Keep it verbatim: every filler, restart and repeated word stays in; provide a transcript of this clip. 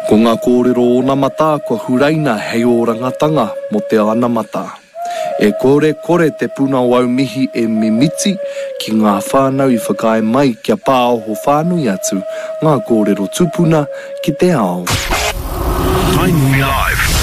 Ko ngā kōrero o nā mata, kua huraina hei o rangatanga mo te ana mata. E kore kore te puna o au mihi e mimiti ki ngā whānau i whakae mai kia pāoho whānui atu ngā kōrero tupuna ki te ao. Time Live.